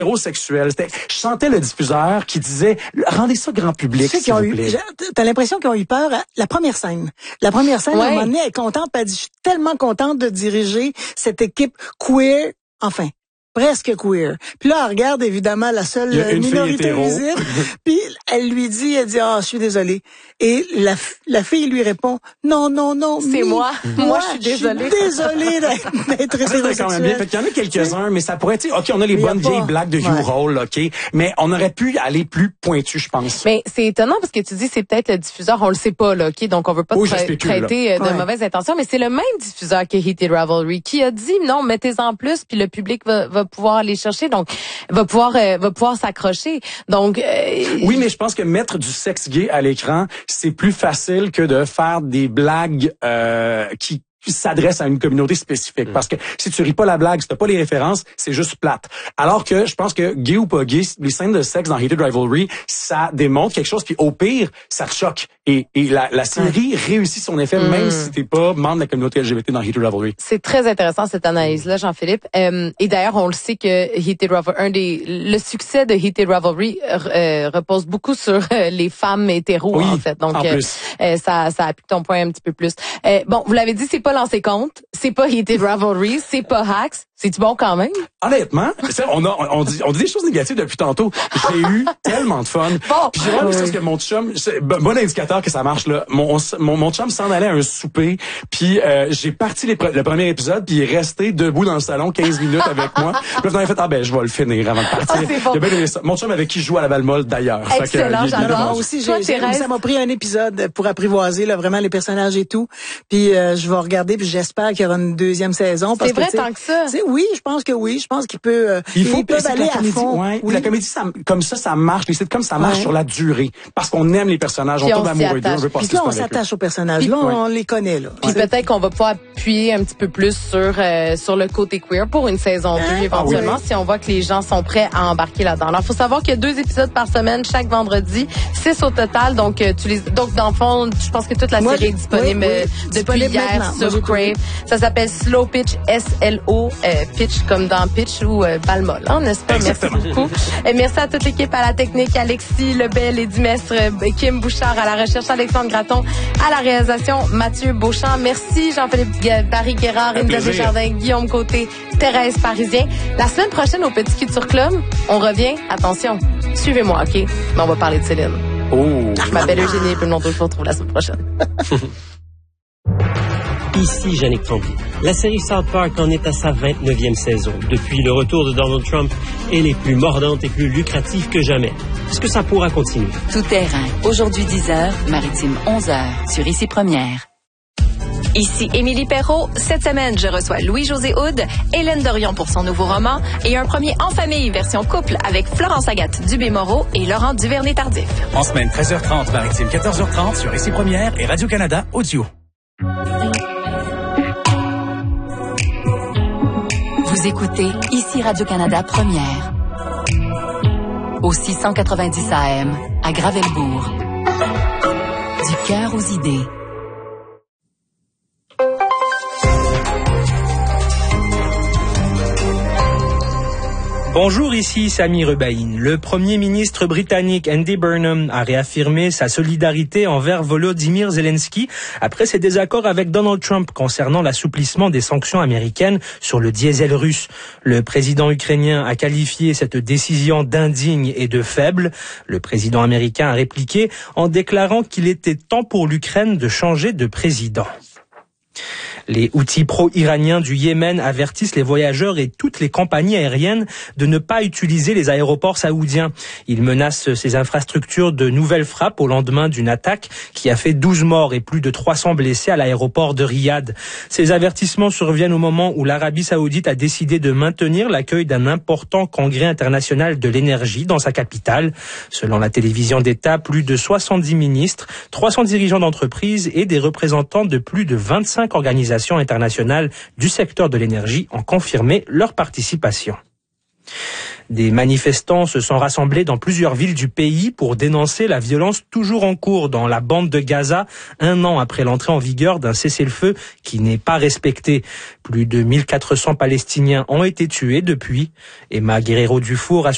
hétérosexuel. Je sentais le diffuseur qui disait rendez ça grand public, s'il vous plaît. T'as l'impression qu'ils ont eu peur à la première scène. La première scène, à un moment donné, elle est contente, puis elle dit, je suis tellement contente de diriger cette équipe queer, enfin, presque queer. Puis là, elle regarde évidemment la seule minorité visible, puis elle dit, je suis désolée. Et la fille lui répond, non, c'est moi. Moi, je suis désolée. d'être hétérosexuelle. Quand même bien. Fait qu'il y en a quelques-uns, mais ça pourrait être, OK, on a les bonnes vieilles blagues de U-Roll, OK, mais on aurait pu aller plus pointu, je pense. Mais c'est étonnant parce que tu dis c'est peut-être le diffuseur, on le sait pas, là, OK, donc on veut pas traiter de mauvaises intentions, mais c'est le même diffuseur que Heated Rivalry qui a dit non, mettez-en plus, puis le public va pouvoir aller chercher, donc va pouvoir s'accrocher. Donc oui, mais je pense que mettre du sexe gay à l'écran, c'est plus facile que de faire des blagues qui s'adresse à une communauté spécifique. Parce que si tu ris pas la blague, si t'as pas les références, c'est juste plate. Alors que je pense que gay ou pas gay, les scènes de sexe dans Heated Rivalry, ça démontre quelque chose, puis au pire, ça te choque. Et la série réussit son effet, même si t'es pas membre de la communauté LGBT dans Heated Rivalry. C'est très intéressant cette analyse-là, Jean-Philippe. Et d'ailleurs, on le sait que Heated Rivalry, le succès de Heated Rivalry repose beaucoup sur les femmes hétéros, en fait. Donc, ça appuie ton point un petit peu plus. Bon, vous l'avez dit, c'est pas Lancé compte, c'est pas Heated Rivalry, c'est pas Hacks. C'est-tu bon quand même? Honnêtement, on dit des choses négatives depuis tantôt. J'ai eu tellement de fun. Puis j'ai vraiment l'impression que mon chum, bon indicateur que ça marche là. Mon chum s'en allait à un souper, puis j'ai parti le premier épisode, puis il est resté debout dans le salon 15 minutes avec moi. Puis là, il a fait je vais le finir avant de partir. Bon. Il a bien aimé ça. Mon chum avec qui je joue à la Valmol d'ailleurs. Excellent, j'adore. Moi aussi, ça m'a pris un épisode pour apprivoiser là vraiment les personnages et tout. Puis je vais regarder, puis j'espère qu'il y aura une deuxième saison. C'est vrai tant que ça. Oui, je pense que oui. Je pense qu'il peut. Ils peuvent aller à fond. Ou la comédie, comme ça marche. Les sitcoms, ça marche sur la durée. Parce qu'on aime les personnages, on tombe amoureux d'eux, on veut passer du temps avec eux. Puis là, on s'attache aux personnages. Là, on les connaît, là. Puis peut-être qu'on va pouvoir appuyer un petit peu plus sur le côté queer pour une saison 2, éventuellement, si on voit que les gens sont prêts à embarquer là-dedans. Alors, faut savoir qu'il y a 2 épisodes par semaine, chaque vendredi. 6 au total. Donc, dans le fond, je pense que toute la série est disponible depuis hier sur Crave. Ça s'appelle Slow Pitch, S-L-O, Pitch comme dans Pitch ou Balmol, n'est-ce pas? Merci beaucoup. Merci à toute l'équipe, à la technique, Alexis Lebel et Dimestre, Kim Bouchard à la recherche, Alexandre Gratton à la réalisation, Mathieu Beauchamp. Merci Jean-Philippe Barry Guérard, Inda Desjardins, Guillaume Côté, Thérèse Parisien. La semaine prochaine au Petit Culture Club, on revient. Attention, suivez-moi, OK? Mais on va parler de Céline. Je m'appelle Eugénie, puis je vous retrouve la semaine prochaine. Ici Jannick Tremblay. La série South Park en est à sa 29e saison. Depuis le retour de Donald Trump, elle est plus mordante et plus lucrative que jamais. Est-ce que ça pourra continuer? Tout terrain. Aujourd'hui 10h, Maritime 11h, sur Ici Première. Ici Émilie Perrault. Cette semaine, je reçois Louis-José Houd, Hélène Dorion pour son nouveau roman et un premier en famille version couple avec Florence Agathe Dubé-Moreau et Laurent Duvernay-Tardif. En semaine 13h30, Maritime 14h30 sur Ici Première et Radio-Canada Audio. Vous écoutez Ici Radio-Canada Première. Au 690 AM, à Gravelbourg. Du cœur aux idées. Bonjour, ici Sami Rebaïn. Le premier ministre britannique Andy Burnham a réaffirmé sa solidarité envers Volodymyr Zelensky après ses désaccords avec Donald Trump concernant l'assouplissement des sanctions américaines sur le diesel russe. Le président ukrainien a qualifié cette décision d'indigne et de faible. Le président américain a répliqué en déclarant qu'il était temps pour l'Ukraine de changer de président. Les Houthis pro-iraniens du Yémen avertissent les voyageurs et toutes les compagnies aériennes de ne pas utiliser les aéroports saoudiens. Ils menacent ces infrastructures de nouvelles frappes au lendemain d'une attaque qui a fait 12 morts et plus de 300 blessés à l'aéroport de Riyad. Ces avertissements surviennent au moment où l'Arabie saoudite a décidé de maintenir l'accueil d'un important congrès international de l'énergie dans sa capitale. Selon la télévision d'État, plus de 70 ministres, 300 dirigeants d'entreprises et des représentants de plus de 25 organisations internationales du secteur de l'énergie ont confirmé leur participation. Des manifestants se sont rassemblés dans plusieurs villes du pays pour dénoncer la violence toujours en cours dans la bande de Gaza, 1 an après l'entrée en vigueur d'un cessez-le-feu qui n'est pas respecté. Plus de 1400 Palestiniens ont été tués depuis. Emma Guerrero Dufour a